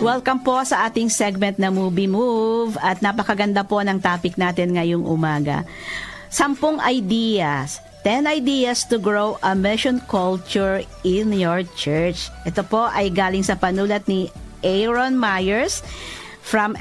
Welcome po sa ating segment na Movie Move at napakaganda po ng topic natin ngayong umaga. 10 ideas, 10 ideas to grow a mission culture in your church. Ito po ay galing sa panulat ni Aaron Myers from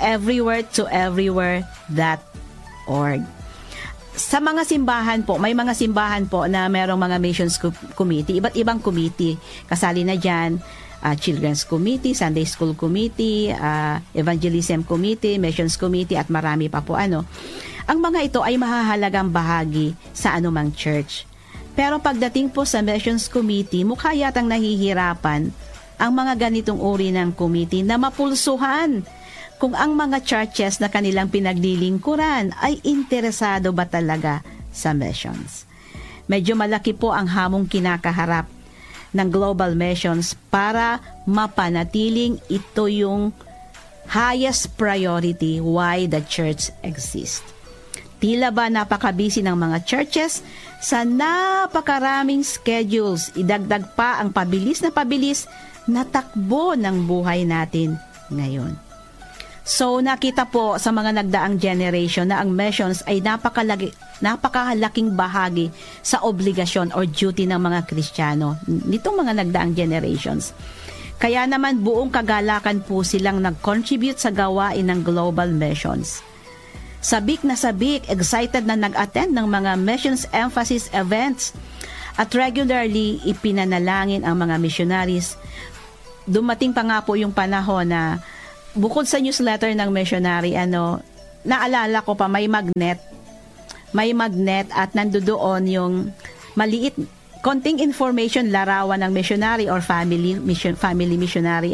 everywhere-to-everywhere.org. Sa mga simbahan po, may mga simbahan po na merong mga missions committee, iba't ibang committee. Kasali na dyan, Children's Committee, Sunday School Committee, Evangelism Committee, Missions Committee, at marami pa po ano. Ang mga ito ay mahahalagang bahagi sa anumang church. Pero pagdating po sa Missions Committee, mukha yatang nahihirapan ang mga ganitong uri ng committee na mapulsuhan kung ang mga churches na kanilang pinaglilingkuran ay interesado ba talaga sa missions. Medyo malaki po ang hamong kinakaharap ng global missions para mapanatiling ito yung highest priority why the church exists. Tila ba napakabisi ng mga churches sa napakaraming schedules, idagdag pa ang pabilis na takbo ng buhay natin ngayon. So nakita po sa mga nagdaang generation na ang missions ay napakahalaking bahagi sa obligasyon or duty ng mga Kristiyano nitong mga nagdaang generations. Kaya naman buong kagalakan po silang nag-contribute sa gawain ng global missions. Sabik, excited na nag-attend ng mga missions emphasis events at regularly ipinanalangin ang mga missionaries. Dumating pa nga po yung panahon na bukod sa newsletter ng missionary, naalala ko pa may magnet at nandoon yung maliit, konting information, larawan ng missionary or family missionary,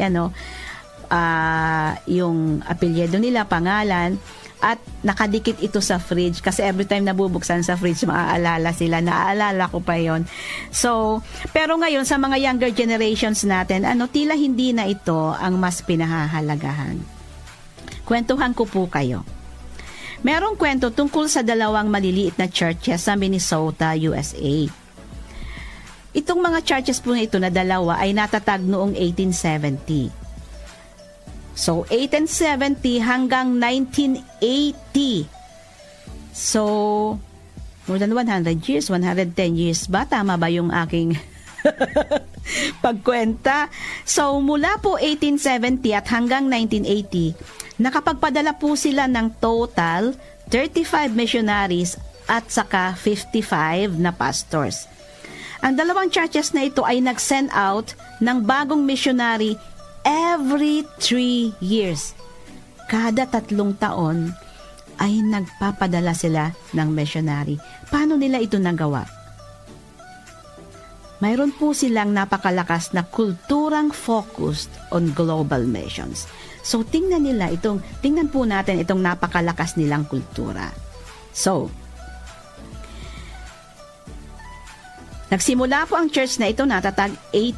yung apelyido nila, pangalan, at nakadikit ito sa fridge kasi every time nabubuksan sa fridge maaalala sila. Naaalala ko pa yon. So, pero ngayon sa mga younger generations natin, tila hindi na ito ang mas pinahahalagahan. Kwentuhan ko po kayo. Merong kwento tungkol sa dalawang maliliit na churches sa Minnesota, USA. Itong mga churches po na ito na dalawa ay natatag noong 1870. So, 1870 hanggang 1980. So, more than 100 years, 110 years ba? Tama ba yung aking pagkwenta? So, mula po 1870 at hanggang 1980, nakapagpadala po sila ng total 35 missionaries at saka 55 na pastors. Ang dalawang churches na ito ay nag-send out ng bagong missionary every 3 years. Kada 3 taon ay nagpapadala sila ng missionary. Paano nila ito nagawa? Mayroon po silang napakalakas na kulturang focused on global missions. So tingnan po natin itong napakalakas nilang kultura. So, nagsimula po ang church na ito, natatag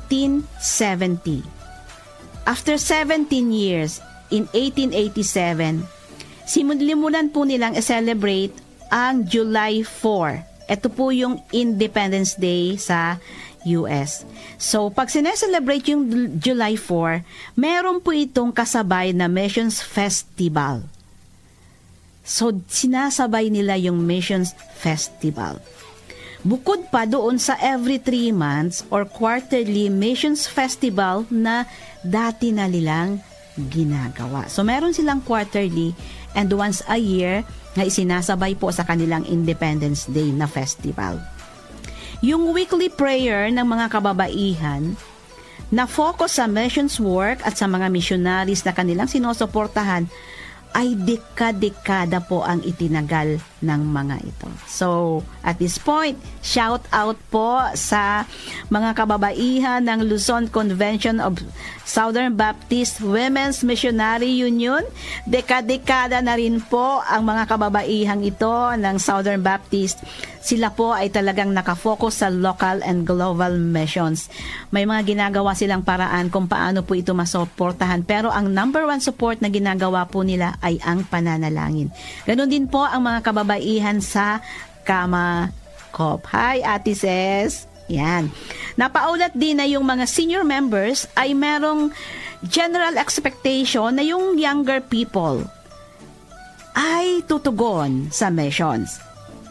1870. After 17 years, in 1887, simulan po nilang i-celebrate ang July 4. Ito po yung Independence Day sa US. So, pag sineselebrate yung July 4, meron po itong kasabay na Missions Festival. So, sinasabay nila yung Missions Festival. Bukod pa doon sa every 3 months or quarterly missions festival na dati na nilang ginagawa. So, meron silang quarterly and once a year na isinasabay po sa kanilang Independence Day na festival. Yung weekly prayer ng mga kababaihan na focus sa missions work at sa mga missionaries na kanilang sinusuportahan ay dekada po ang itinagal ng mga ito. So, at this point, shout out po sa mga kababaihan ng Luzon Convention of Southern Baptist Women's Missionary Union. Dekada na rin po ang mga kababaihang ito ng Southern Baptist. Sila po ay talagang nakafocus sa local and global missions. May mga ginagawa silang paraan kung paano po ito masuportahan. Pero ang number 1 support na ginagawa po nila ay ang pananalangin. Ganon din po ang mga kababaihan sa Kamakop. Hi, Ate Ses. Yan. Napaulat din na yung mga senior members ay merong general expectation na yung younger people ay tutugon sa missions.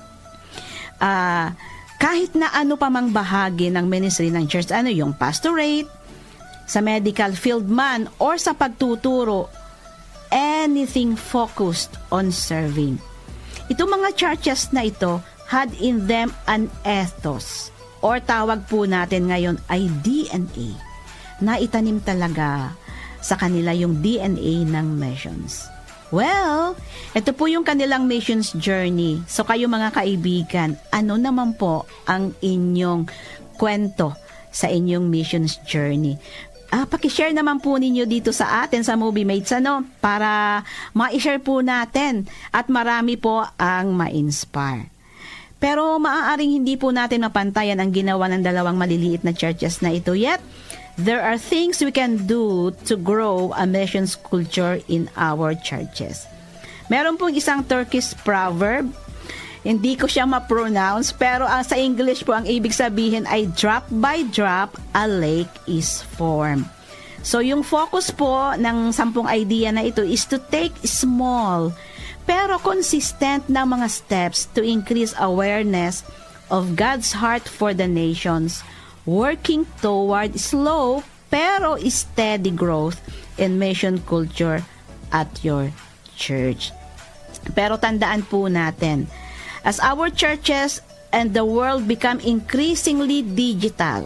Kahit na ano pa mang bahagi ng ministry ng church, yung pastorate, sa medical field man, or sa pagtuturo, anything focused on serving. Itong mga churches na ito had in them an ethos, or tawag po natin ngayon ay DNA, na itanim talaga sa kanila yung DNA ng missions. Well, ito po yung kanilang missions journey. So kayo mga kaibigan, ano naman po ang inyong kwento sa inyong missions journey? Paki-share naman po ninyo dito sa atin sa Movie Mates, para ma-share po natin at marami po ang ma-inspire. Pero maaaring hindi po natin mapantayan ang ginawa ng dalawang maliliit na churches na ito, yet there are things we can do to grow a missions culture in our churches. Meron pong isang Turkish proverb, hindi ko siya ma-pronounce, pero sa English po ang ibig sabihin ay drop by drop, a lake is formed. So yung focus po ng 10 idea na ito is to take small pero consistent na mga steps to increase awareness of God's heart for the nations, working toward slow pero steady growth in mission culture at your church. Pero tandaan po natin, as our churches and the world become increasingly digital,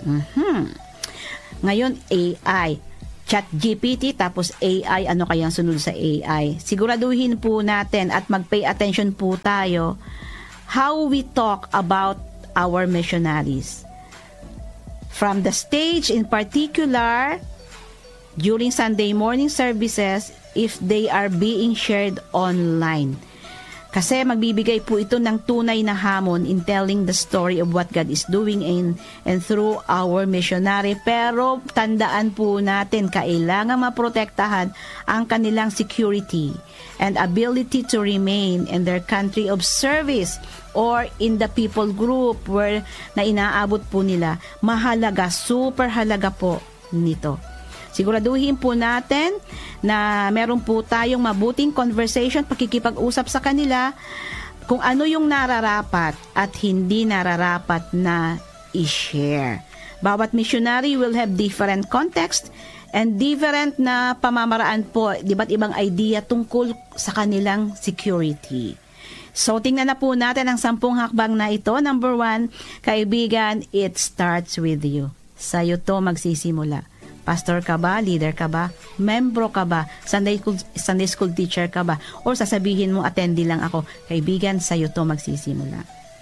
ngayon AI, ChatGPT, tapos AI, ano kayang sunod sa AI? Siguraduhin po natin at mag-pay attention po tayo how we talk about our missionaries. From the stage in particular, during Sunday morning services, if they are being shared online. Kasi magbibigay po ito ng tunay na hamon in telling the story of what God is doing in and through our missionary. Pero tandaan po natin, kailangan maprotektahan ang kanilang security and ability to remain in their country of service or in the people group where na inaabot po nila. Mahalaga, super halaga po nito. Siguraduhin po natin na meron po tayong mabuting conversation, pakikipag-usap sa kanila kung ano yung nararapat at hindi nararapat na i-share. Bawat missionary will have different context and different na pamamaraan po, iba't ibang idea tungkol sa kanilang security. So, tingnan na po natin ang 10 hakbang na ito. Number 1, kaibigan, it starts with you. Sa'yo to magsisimula. Pastor ka ba? Leader ka ba? Membro ka ba? Sunday school teacher ka ba? Or sasabihin mo, attendee lang ako. Kaibigan, sa'yo to magsisimula.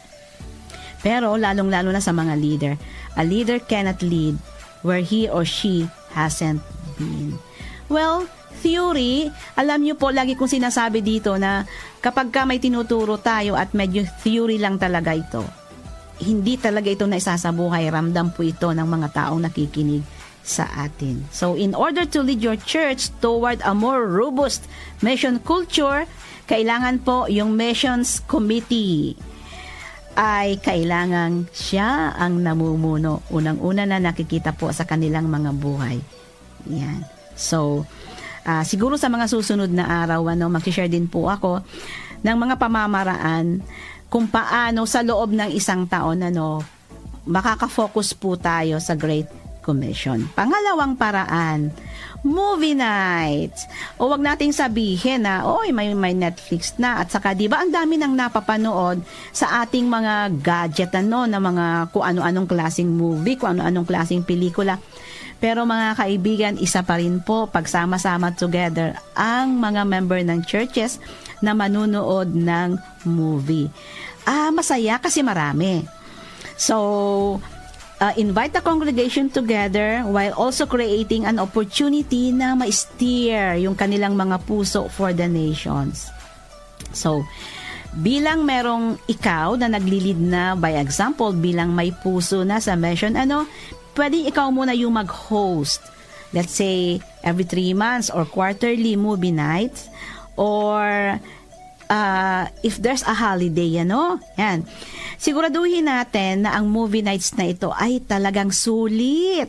Pero, lalong-lalo na sa mga leader. A leader cannot lead where he or she hasn't been. Well, theory, alam nyo po, lagi kong sinasabi dito na kapag ka may tinuturo tayo at medyo theory lang talaga ito, hindi talaga ito na isasabuhay. Ramdam po ito ng mga taong nakikinig sa atin. So, in order to lead your church toward a more robust mission culture, kailangan po yung missions committee ay kailangan siya ang namumuno. Unang-una na nakikita po sa kanilang mga buhay. Yan. So, siguro sa mga susunod na araw, mag-share din po ako ng mga pamamaraan kung paano sa loob ng isang taon, makaka-focus po tayo sa Great Commission. Pangalawang paraan, movie nights. O wag nating sabihin na, may Netflix na. At saka, di ba, ang dami nang napapanood sa ating mga gadget, na mga kung ano-anong klaseng movie, kung ano-anong klaseng pelikula. Pero mga kaibigan, isa pa rin po, pagsama-sama together, ang mga member ng churches na manunood ng movie. Masaya kasi marami. So, invite the congregation together while also creating an opportunity na ma-steer yung kanilang mga puso for the nations. So, bilang merong ikaw na naglilid na, by example, bilang may puso na sa mission, pwedeng ikaw muna yung mag-host. Let's say, every 3 months or quarterly movie nights, or if there's a holiday, ano? Yan. Siguraduhin natin na ang movie nights na ito ay talagang sulit.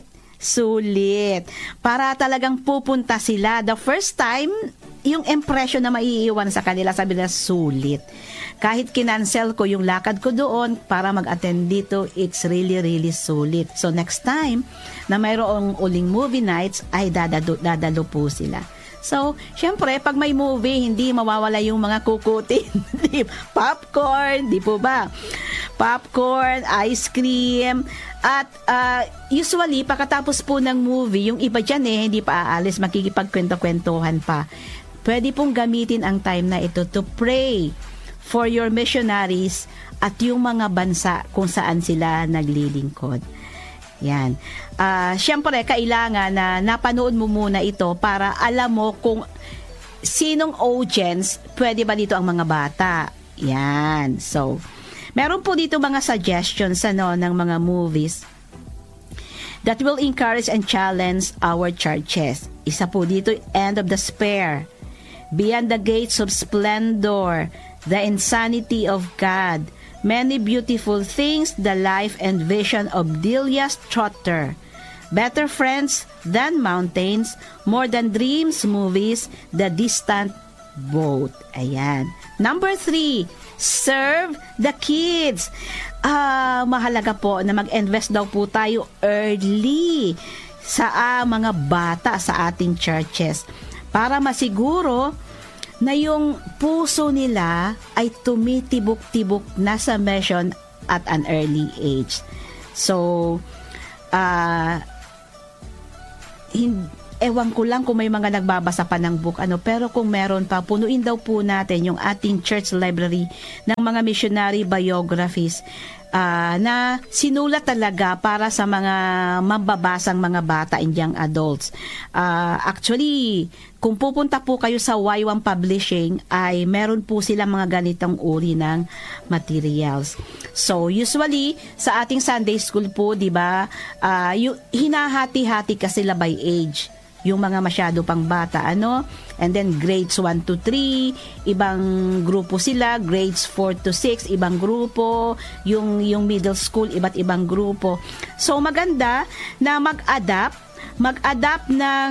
Para talagang pupunta sila. The first time, yung impression na maiiwan sa kanila, sabi nila, sulit. Kahit kinancel ko yung lakad ko doon para mag-attend dito, it's really, really sulit. So next time na mayroong uling movie nights, ay dadalo po sila. So, syempre, pag may movie, hindi mawawala yung mga kukutin. Popcorn, di po ba? Popcorn, ice cream, at usually, pagkatapos po ng movie, yung iba dyan hindi pa aalis, makikipagkwento-kwentuhan pa. Pwede pong gamitin ang time na ito to pray for your missionaries at yung mga bansa kung saan sila naglilingkod. Yan. Siyempre, kailangan na napanood mo muna ito para alam mo kung sinong audience pwede ba dito ang mga bata. Yan. So, meron po dito mga suggestions ng mga movies that will encourage and challenge our churches. Isa po dito, End of Despair, Beyond the Gates of Splendor, The Insanity of God, Many Beautiful Things, The Life and Vision of Delia Trotter, Better Friends Than Mountains, More Than Dreams Movies, The Distant Boat. Ayan. Number 3, Serve the Kids. Mahalaga po na mag-invest daw po tayo early sa mga bata sa ating churches para masiguro na yung puso nila ay tumitibok-tibok na sa mission at an early age. So, ewan ko lang kung may mga nagbabasa pa ng book, pero kung meron pa, punuin daw po natin yung ating church library ng mga missionary biographies na sinulat talaga para sa mga mababasang mga bata and young adults. Actually, kung pupunta po kayo sa Y1 Publishing, ay meron po sila mga ganitong uri ng materials. So, usually, sa ating Sunday school po, di ba, hinahati-hati ka sila by age. Yung mga masyado pang bata, and then grades 1 to 3, ibang grupo sila, grades 4 to 6, ibang grupo, yung middle school, iba't ibang grupo. So, maganda na mag-adapt ng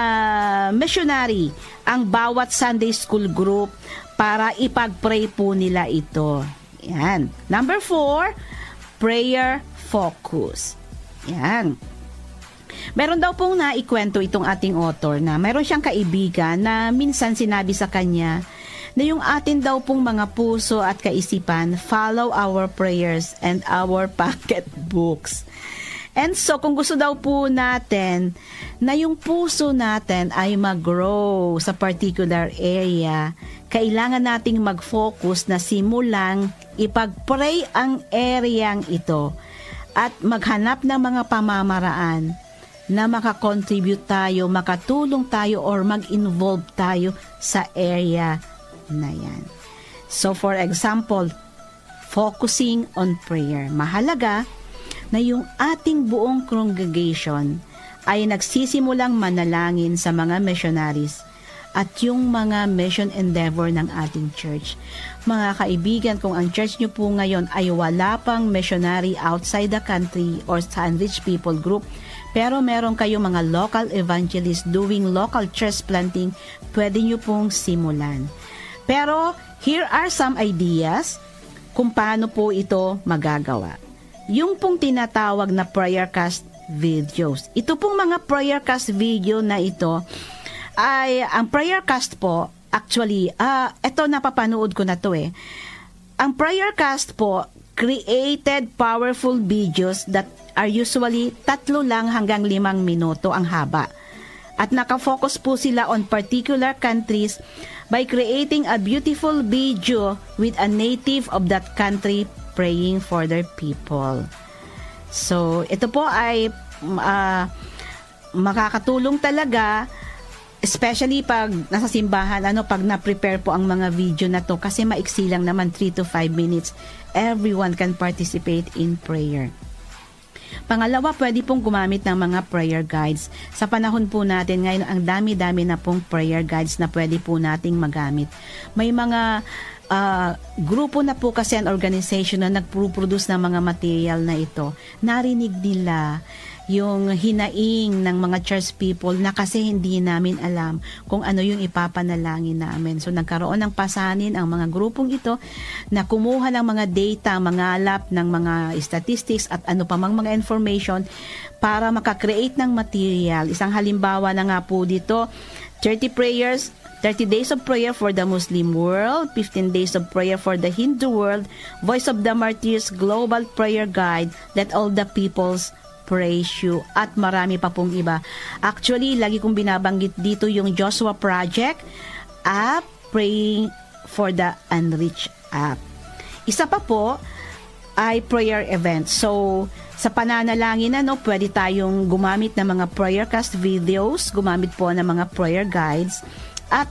missionary ang bawat Sunday school group para ipag-pray po nila ito. Yan. Number 4, prayer focus. Yan. Meron daw pong naikwento itong ating author na meron siyang kaibigan na minsan sinabi sa kanya na yung atin daw pong mga puso at kaisipan follow our prayers and our pocketbooks. And so, kung gusto daw po natin na yung puso natin ay mag-grow sa particular area, kailangan nating mag-focus na simulang ipag-pray ang areang ito at maghanap ng mga pamamaraan na makakontribute tayo, makatulong tayo, or mag-involve tayo sa area na yan. So, for example, focusing on prayer. Mahalaga na yung ating buong congregation ay nagsisimulang manalangin sa mga missionaries at yung mga mission endeavor ng ating church. Mga kaibigan, kung ang church nyo po ngayon ay wala pang missionary outside the country or sa unreached people group, pero meron kayo mga local evangelists doing local church planting, pwede nyo pong simulan. Pero, here are some ideas kung paano po ito magagawa. Yung pong tinatawag na prayercast videos. Ito pong mga prayercast video na ito, ay, ang prayercast po, actually, ito napapanood ko na to Ang prayercast po, created powerful videos that are usually 3 lang hanggang 5 minuto ang haba. At nakafocus po sila on particular countries by creating a beautiful video with a native of that country praying for their people. So, ito po ay makakatulong talaga, especially pag nasa simbahan, pag na-prepare po ang mga video na to, kasi maiksi lang naman, 3 to 5 minutes. Everyone can participate in prayer. Pangalawa, pwede pong gumamit ng mga prayer guides. Sa panahon po natin ngayon, ang dami-dami na pong prayer guides na pwede po nating magamit. May mga grupo na po kasi ang organization na nagproduce ng mga material na ito. Narinig nila yung hinaing ng mga church people na kasi hindi namin alam kung ano yung ipapanalangin namin. So nagkaroon ng pasanin ang mga grupong ito na kumuha ng mga data, mangalap ng mga statistics at ano pa mang mga information para makakreate ng material. Isang halimbawa na nga po dito, 30 days of prayer for the Muslim world, 15 days of prayer for the Hindu world, Voice of the Martyrs Global Prayer Guide, Let All the Peoples Praise You, at marami pa pong iba. Actually, lagi kong binabanggit dito yung Joshua Project app, Praying for the Unreached app. Isa pa po ay prayer events. So, sa pananalangin pwede tayong gumamit ng mga prayer cast videos, gumamit po ng mga prayer guides, at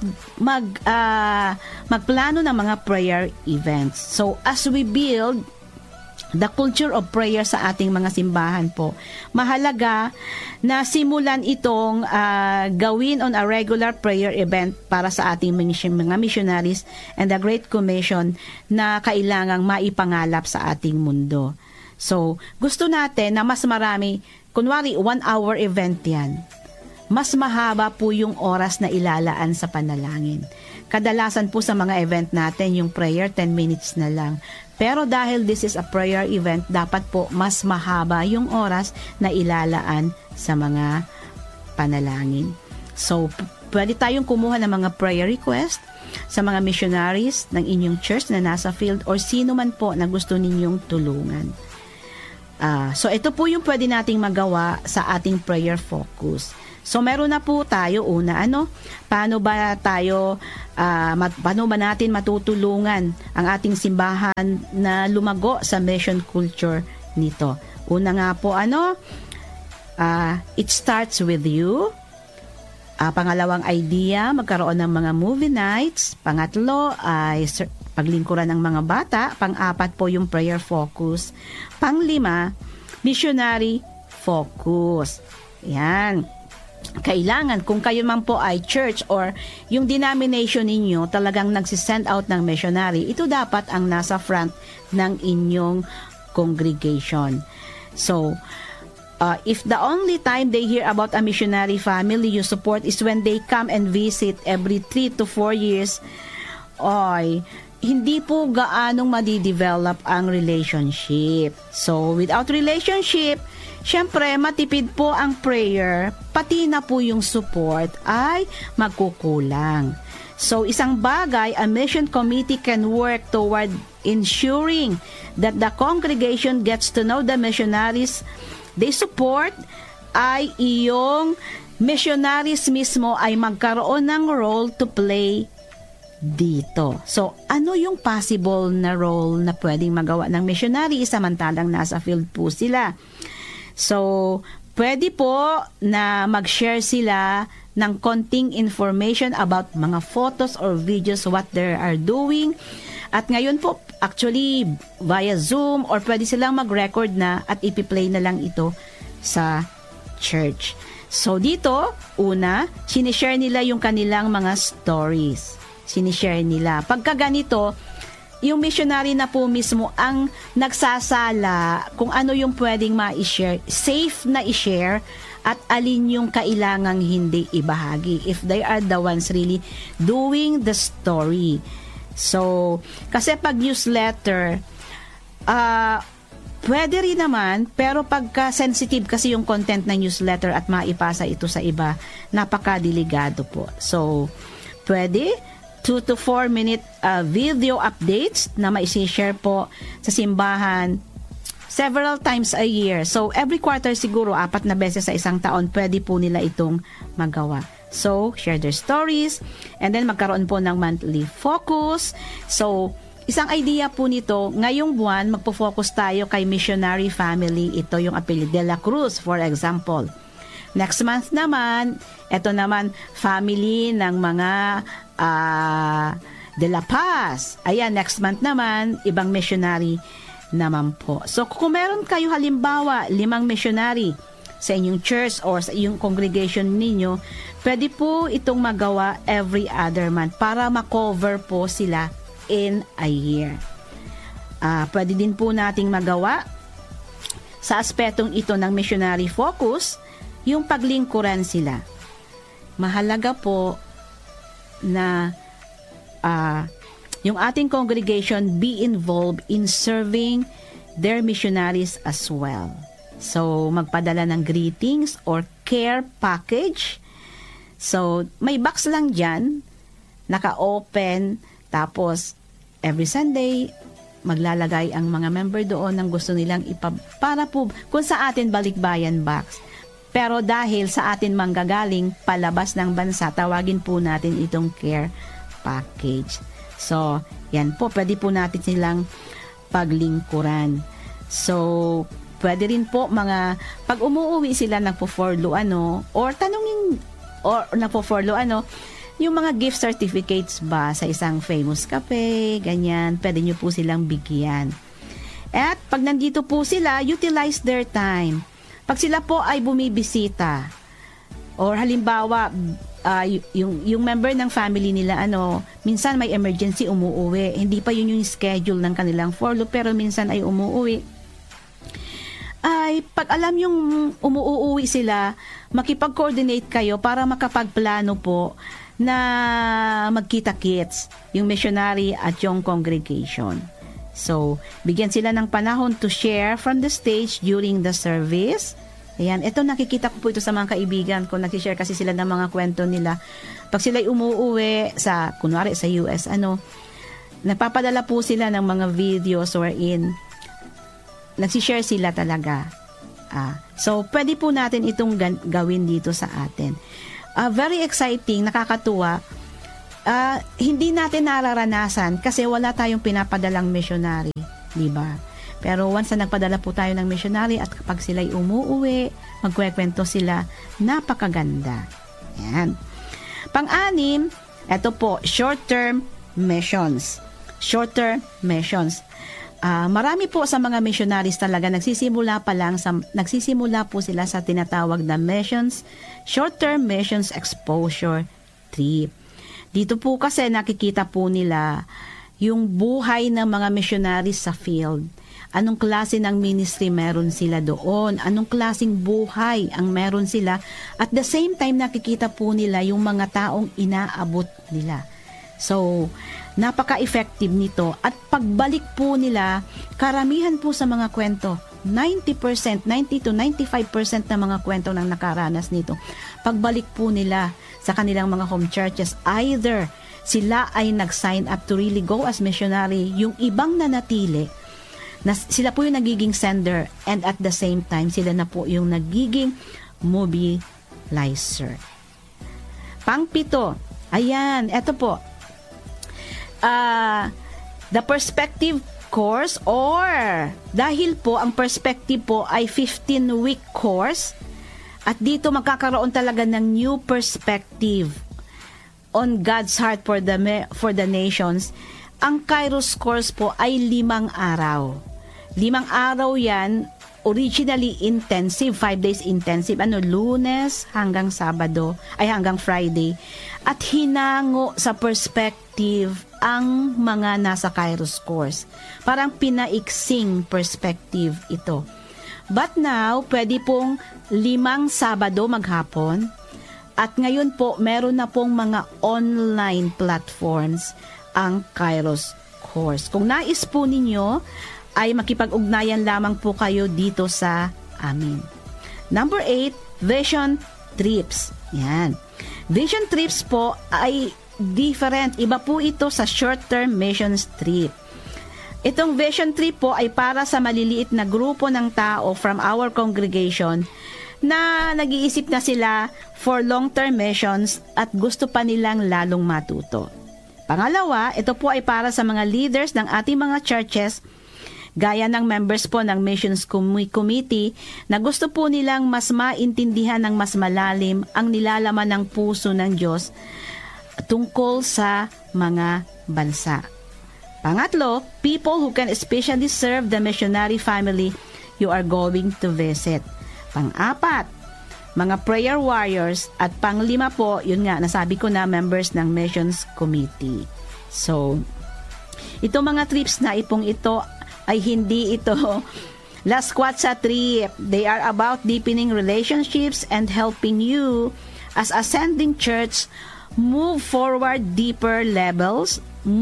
magplano ng mga prayer events. So, as we build the culture of prayer sa ating mga simbahan po, mahalaga na simulan itong gawin on a regular prayer event para sa ating mga missionaries and the Great Commission na kailangang maipangalap sa ating mundo. So, gusto natin na mas marami, kunwari 1-hour event yan, mas mahaba po yung oras na ilalaan sa panalangin. Kadalasan po sa mga event natin, yung prayer 10 minutes na lang. Pero dahil this is a prayer event, dapat po mas mahaba yung oras na ilalaan sa mga panalangin. So, pwede tayong kumuha ng mga prayer request sa mga missionaries ng inyong church na nasa field or sino man po na gusto ninyong tulungan. So, ito po yung pwede nating magawa sa ating prayer focus. So, meron na po tayo una, paano ba natin matutulungan ang ating simbahan na lumago sa mission culture nito? Una nga po, it starts with you. Pangalawang idea, magkaroon ng mga movie nights. Pangatlo ay paglingkuran ng mga bata. Pang-apat po yung prayer focus. Pang-lima, missionary focus. Yan. Kailangan, kung kayo man po ay church or yung denomination ninyo talagang nagsisend out ng missionary, ito dapat ang nasa front ng inyong congregation. So, if the only time they hear about a missionary family you support is when they come and visit every 3 to 4 years, hindi po gaanong madidevelop ang relationship. So, without relationship, syempre, matipid po ang prayer, pati na po yung support ay magkukulang. So, isang bagay, a mission committee can work toward ensuring that the congregation gets to know the missionaries they support, ay iyong missionaries mismo ay magkaroon ng role to play dito. So, ano yung possible na role na pwedeng magawa ng missionary samantalang nasa field po sila? So, pwede po na mag-share sila ng konting information about mga photos or videos what they are doing. At ngayon po, actually, via Zoom or pwede silang mag-record na at ipi-play na lang ito sa church. So, dito, una, sinishare nila yung kanilang mga stories. Sinishare nila. Pagka ganito, yung missionary na po mismo ang nagsasala kung ano yung pwedeng ma-share, safe na i-share, at alin yung kailangang hindi ibahagi if they are the ones really doing the story. So, kasi pag newsletter, pwede rin naman, pero pagka sensitive kasi yung content ng newsletter at maipasa ito sa iba, napaka-delikado po. So, pwede 2 to 4 minute video updates na maisi-share po sa simbahan several times a year. So, every quarter siguro, 4 na beses sa isang taon, pwede po nila itong magawa. So, share their stories, and then magkaroon po ng monthly focus. So, isang idea po nito, ngayong buwan, magpo-focus tayo kay missionary family. Ito yung apelyido de la Cruz, for example. Next month naman, ito naman, family ng mga de la Paz. Ayan, next month naman, ibang missionary naman po. So kung meron kayo halimbawa 5 missionary sa inyong church or sa inyong congregation ninyo, pwede po itong magawa every other month para makover po sila in a year. Pwede din po nating magawa sa aspetong ito ng missionary focus, yung paglingkuran sila. Mahalaga po na yung ating congregation be involved in serving their missionaries as well. So, magpadala ng greetings or care package. So, may box lang dyan, naka-open, tapos every Sunday, maglalagay ang mga member doon ng gusto nilang para po, kung sa atin balikbayan box. Pero dahil sa atin manggagaling palabas ng bansa, tawagin po natin itong care package. So, yan po, pwede po natin silang paglingkuran. So, pwede rin po pag umuwi sila nagpo-forlo or tanungin, or nagpo-forlo yung mga gift certificates ba sa isang famous cafe, ganyan, pwede nyo po silang bigyan. At pag nandito po sila, utilize their time. Pag sila po ay bumibisita, or halimbawa, yung member ng family nila, minsan may emergency, umuuwi. Hindi pa yun yung schedule ng kanilang forlo, pero minsan ay umuuwi. Ay, pag alam yung umuuwi sila, makipag-coordinate kayo para makapagplano po na magkita-kits yung missionary at yung congregation. So, bigyan sila ng panahon to share from the stage during the service. Ayan, ito nakikita ko po ito sa mga kaibigan ko, nag-share kasi sila ng mga kwento nila. Pag sila'y umuuwi kunwari sa US, napapadala po sila ng mga videos wherein nagsishare sila talaga. So, pwede po natin itong gawin dito sa atin. Very exciting, nakakatuwa. Hindi natin nararanasan kasi wala tayong pinapadalang missionary, di ba? Pero once na nagpadala po tayo ng missionary at kapag sila'y umuuwi, magkwekwento sila, napakaganda. Yan. Pang-anim, ito po, short-term missions. Short-term missions. Marami po sa mga missionaries talaga nagsisimula po sila sa tinatawag na missions, short-term missions exposure trip. Dito po kasi nakikita po nila yung buhay ng mga missionaries sa field. Anong klase ng ministry meron sila doon? Anong klaseng buhay ang meron sila? At the same time nakikita po nila yung mga taong inaabot nila. So, napaka-effective nito at pagbalik po nila, karamihan po sa mga kwento, 90% to 95% ng mga kwento ng nakaranas nito, pagbalik po nila sa kanilang mga home churches, either sila ay nag-sign up to really go as missionary, yung ibang nanatili, sila po yung nagiging sender, and at the same time, sila na po yung nagiging mobilizer. Pang-pito, ayan, eto po, the perspective course, or dahil po ang perspective po ay 15-week course at dito magkakaroon talaga ng new perspective on God's heart for the nations. Ang Kairos course po ay 5 araw. 5 araw yan, originally intensive, 5 days intensive, Lunes hanggang hanggang Friday, at hinango sa perspective ang mga nasa Kairos course. Parang pinaiksing perspective ito. But now, pwede pong 5 Sabado maghapon, at ngayon po, meron na pong mga online platforms ang Kairos course. Kung nais po ninyo, ay makipag-ugnayan lamang po kayo dito sa amin. Number 8, Vision Trips. Yan. Vision Trips po ay different. Iba po ito sa short-term missions trip. Itong vision trip po ay para sa maliliit na grupo ng tao from our congregation na nag-iisip na sila for long-term missions at gusto pa nilang lalong matuto. Pangalawa, ito po ay para sa mga leaders ng ating mga churches, gaya ng members po ng Missions Committee, na gusto po nilang mas maintindihan ng mas malalim ang nilalaman ng puso ng Diyos tungkol sa mga bansa. Pangatlo, people who can especially serve the missionary family you are going to visit. Pang-apat, mga prayer warriors. At pang-lima po, yun nga, nasabi ko na, members ng missions committee. So, itong mga trips na ipong ito ay hindi ito last Quatsa trip. They are about deepening relationships and helping you as ascending church move toward deeper levels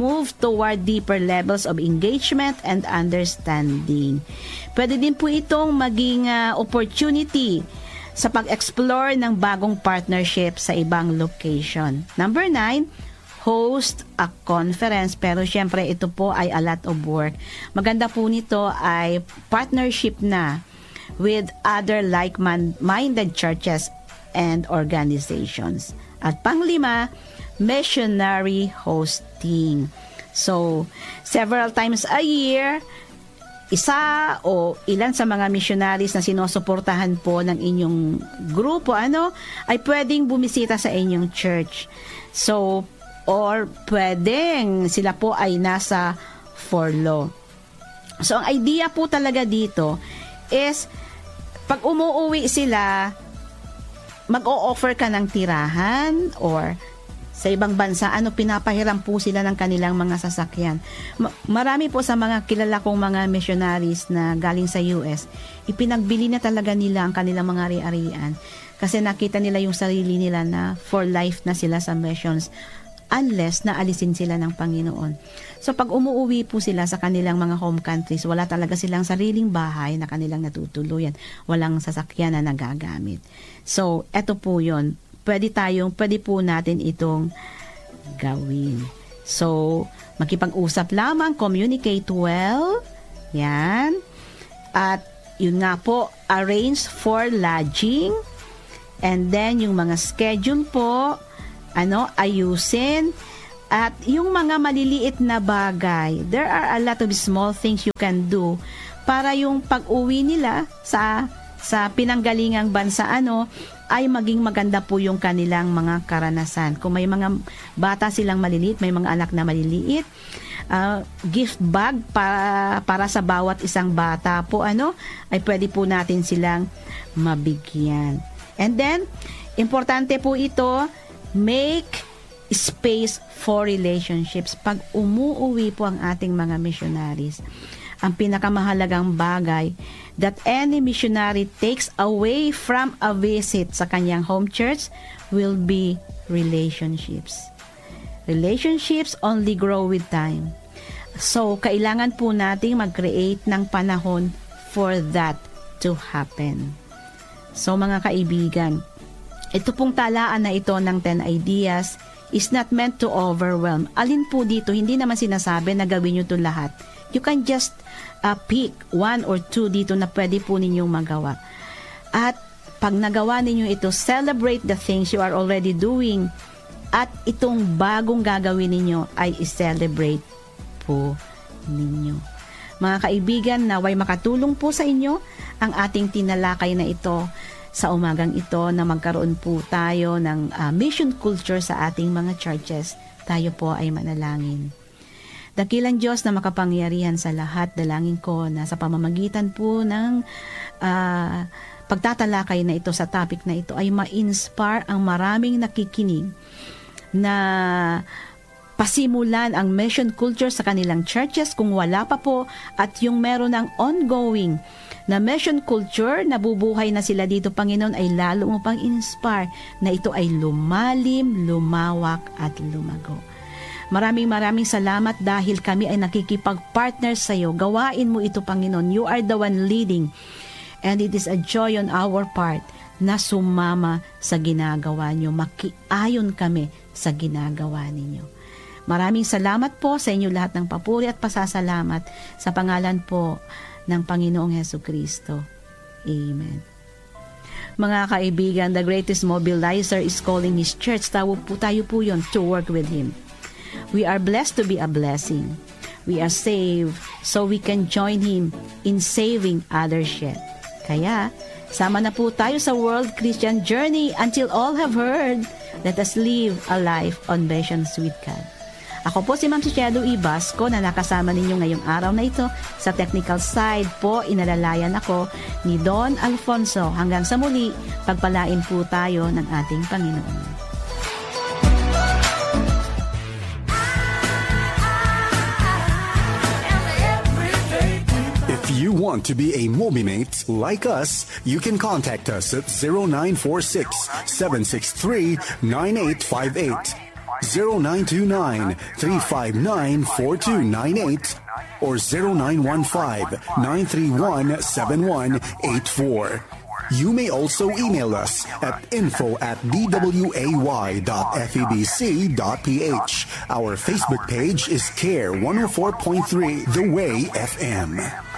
of engagement and understanding. Pwede din po itong maging opportunity sa pag-explore ng bagong partnership sa ibang location. Number 9, host a conference. Pero syempre ito po ay a lot of work. Maganda po nito ay partnership na with other like-minded churches and organizations. At pang-5, missionary hosting. So, several times a year, isa o ilan sa mga missionaries na sinusuportahan po ng inyong grupo, ay pwedeng bumisita sa inyong church. So, or pwedeng sila po ay nasa furlough. So, ang idea po talaga dito is, pag umuwi sila, mag-o-offer ka ng tirahan or sa ibang bansa, pinapahiram po sila ng kanilang mga sasakyan. Marami po sa mga kilala kong mga missionaries na galing sa US, ipinagbili na talaga nila ang kanilang mga ari-arian kasi nakita nila yung sarili nila na for life na sila sa missions unless na alisin sila ng Panginoon. So pag umuwi po sila sa kanilang mga home countries, wala talaga silang sariling bahay na kanilang natutuluyan. Walang sasakyan na nagagamit. So eto po yun. Pwede po natin itong gawin. So makipag-usap lamang, communicate well. Yan. At yun nga po, arrange for lodging. And then yung mga schedule po, ayusin. At yung mga maliliit na bagay, there are a lot of small things you can do para yung pag-uwi nila sa pinanggalingang bansa ay maging maganda po yung kanilang mga karanasan. Kung may mga bata silang maliliit, may mga anak na maliliit, gift bag para sa bawat isang bata po ay pwede po natin silang mabigyan. And then, importante po ito, make space for relationships. Pag umuuwi po ang ating mga missionaries, ang pinakamahalagang bagay that any missionary takes away from a visit sa kanyang home church will be relationships. Relationships only grow with time. So, kailangan po nating mag-create ng panahon for that to happen. So, mga kaibigan, ito pong talaan na ito ng 10 ideas is not meant to overwhelm. Alin po dito, hindi naman sinasabi na gawin nyo ito lahat. You can just pick 1 or 2 dito na pwede po ninyong magawa. At pag nagawa ninyo ito, celebrate the things you are already doing. At itong bagong gagawin ninyo ay i-celebrate po ninyo. Mga kaibigan, naway makatulong po sa inyo ang ating tinalakay na ito sa umagang ito na magkaroon po tayo ng mission culture sa ating mga churches. Tayo po ay manalangin. Dakilang Diyos na makapangyarihan sa lahat, dalangin ko na sa pamamagitan po ng pagtatalakay na ito sa topic na ito ay ma-inspire ang maraming nakikinig na pasimulan ang mission culture sa kanilang churches kung wala pa po, at yung meron ng ongoing na mission culture, nabubuhay na sila dito, Panginoon, ay lalo mo pang inspire na ito ay lumalim, lumawak at lumago. Maraming salamat dahil kami ay nakikipag-partner sa iyo. Gawain mo ito, Panginoon. You are the one leading. And it is a joy on our part na sumama sa ginagawa niyo. Makiayon kami sa ginagawa ninyo. Maraming salamat po sa inyo lahat ng papuri at pasasalamat sa pangalan po ng Panginoong Hesukristo. Amen. Mga kaibigan, the greatest mobilizer is calling His church. Tayo po yun to work with Him. We are blessed to be a blessing. We are saved so we can join Him in saving others yet. Kaya, sama na po tayo sa World Christian Journey until all have heard. Let us live a life on missions with God. Ako po si Ma'am Chedo Ibasco na nakasama ninyo ngayong araw na ito. Sa technical side po, inalalayan ako ni Don Alfonso. Hanggang sa muli, pagpalain po tayo ng ating Panginoon. If you want to be a MobiMate like us, you can contact us at 0946-763-9858, 0929-359-4298, or 0915-931-7184. You may also email us at info@dway.febc.ph. Our Facebook page is CARE 104.3 The Way FM.